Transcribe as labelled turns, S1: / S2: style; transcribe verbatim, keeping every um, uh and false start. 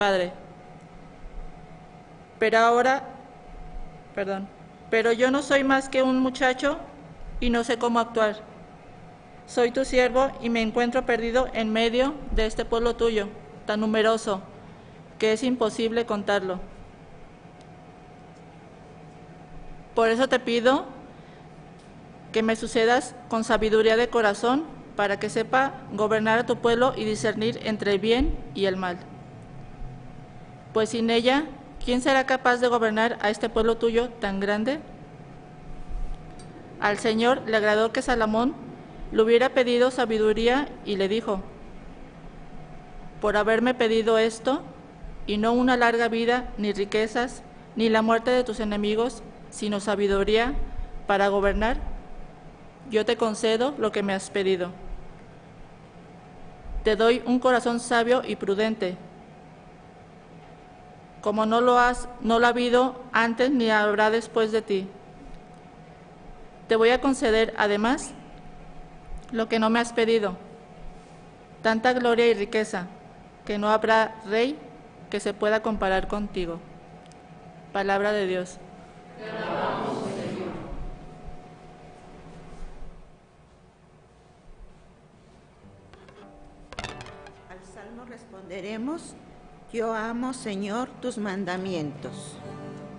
S1: Padre. Pero ahora, perdón, pero yo no soy más que un muchacho y no sé cómo actuar. Soy tu siervo y me encuentro perdido en medio de este pueblo tuyo, tan numeroso, que es imposible contarlo. Por eso te pido que me sucedas con sabiduría de corazón, para que sepa gobernar a tu pueblo y discernir entre el bien y el mal. Pues sin ella, ¿quién será capaz de gobernar a este pueblo tuyo tan grande? Al Señor le agradó que Salomón le hubiera pedido sabiduría y le dijo: por haberme pedido esto, y no una larga vida, ni riquezas, ni la muerte de tus enemigos, sino sabiduría para gobernar, yo te concedo lo que me has pedido. Te doy un corazón sabio y prudente, como no lo has, no lo ha habido antes ni habrá después de ti. Te voy a conceder, además, lo que no me has pedido, tanta gloria y riqueza, que no habrá rey que se pueda comparar contigo. Palabra de Dios.
S2: Te alabamos, Señor. Al salmo responderemos: yo amo, Señor, tus mandamientos.